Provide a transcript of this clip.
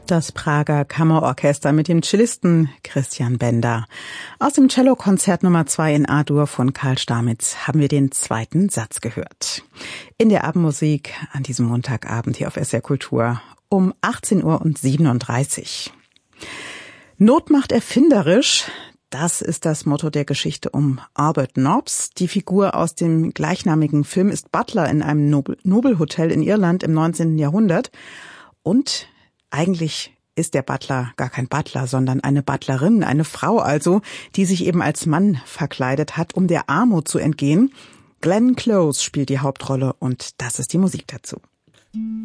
Das Prager Kammerorchester mit dem Cellisten Christian Bender. Aus dem Cellokonzert Nummer 2 in A-Dur von Karl Stamitz haben wir den zweiten Satz gehört. In der Abendmusik an diesem Montagabend hier auf SR Kultur um 18:37 Uhr. Not macht erfinderisch. Das ist das Motto der Geschichte um Albert Nobbs. Die Figur aus dem gleichnamigen Film ist Butler in einem Nobelhotel in Irland im 19. Jahrhundert. Und eigentlich ist der Butler gar kein Butler, sondern eine Butlerin, eine Frau also, die sich eben als Mann verkleidet hat, um der Armut zu entgehen. Glenn Close spielt die Hauptrolle und das ist die Musik dazu.